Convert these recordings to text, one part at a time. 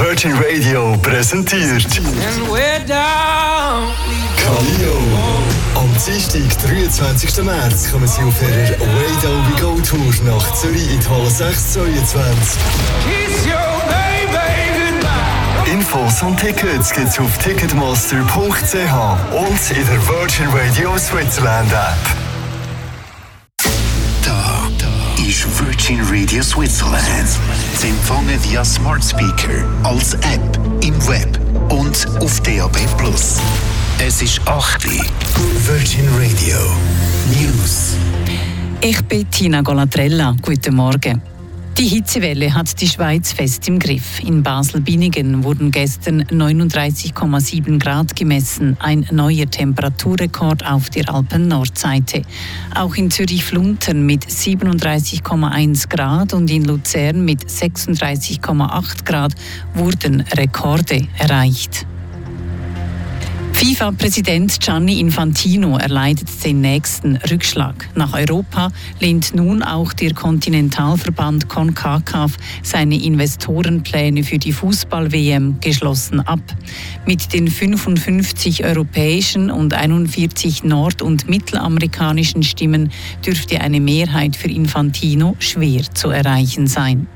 Virgin Radio präsentiert Kaleo. Am Dienstag, 23. März, kommen sie auf ihrer Way Down We Go Tour nach Zürich in die Halle 622. Infos und Tickets gibt's auf ticketmaster.ch und in der Virgin Radio Switzerland App. Da ist Virgin Radio Switzerland. Zu empfangen via Smart Speaker, als App, im Web und auf DAB+. Es ist 8 Uhr. Virgin Radio News. Ich bin Tina Golatrella. Guten Morgen. Die Hitzewelle hat die Schweiz fest im Griff. In Basel-Biningen wurden gestern 39,7 Grad gemessen, ein neuer Temperaturrekord auf der Alpen-Nordseite. Auch in Zürich-Fluntern mit 37,1 Grad und in Luzern mit 36,8 Grad wurden Rekorde erreicht. FIFA-Präsident Gianni Infantino erleidet den nächsten Rückschlag. Nach Europa lehnt nun auch der Kontinentalverband CONCACAF seine Investorenpläne für die Fußball-WM geschlossen ab. Mit den 55 europäischen und 41 nord- und mittelamerikanischen Stimmen dürfte eine Mehrheit für Infantino schwer zu erreichen sein.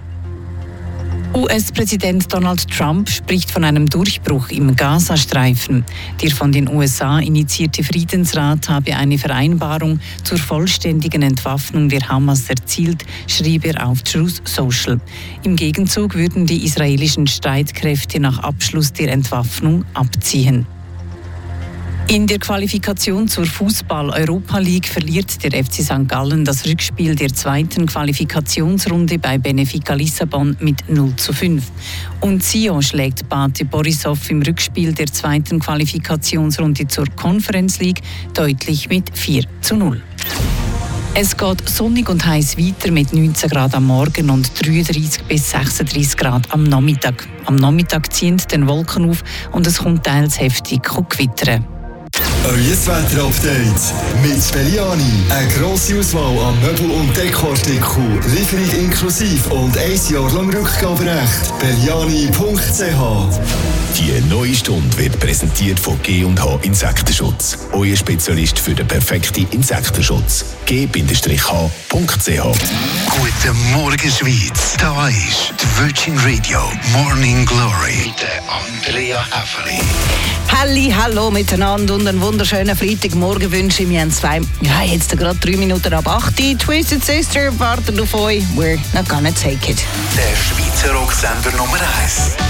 US-Präsident Donald Trump spricht von einem Durchbruch im Gazastreifen. Der von den USA initiierte Friedensrat habe eine Vereinbarung zur vollständigen Entwaffnung der Hamas erzielt, schrieb er auf Truth Social. Im Gegenzug würden die israelischen Streitkräfte nach Abschluss der Entwaffnung abziehen. In der Qualifikation zur Fußball-Europa League verliert der FC St. Gallen das Rückspiel der zweiten Qualifikationsrunde bei Benfica Lissabon mit 0:5. Und Sion schlägt Bate Borisov im Rückspiel der zweiten Qualifikationsrunde zur Conference League deutlich mit 4:0. Es geht sonnig und heiß weiter mit 19 Grad am Morgen und 33 bis 36 Grad am Nachmittag. Am Nachmittag ziehen den Wolken auf und es kommt teils heftig gewittern. Euer Wetter-Update mit Belliani. Eine grosse Auswahl an Möbel- und Dekoartikeln. Lieferung inklusive und 1 Jahr lang Rückgaberecht. Belliani.ch. Die neue Stunde wird präsentiert von G&H Insektenschutz. Euer Spezialist für den perfekten Insektenschutz. G-H.ch. Guten Morgen, Schweiz. Da ist die Virgin Radio Morning Glory mit Andrea Häfeli. Hallo miteinander und einen wunderschönen Freitagmorgen wünsche ich mir jetzt gerade 3 Minuten ab 8 Uhr. Twisted Sister wartet auf euch. We're not gonna take it. Der Schweizer Rocksender Nummer 1.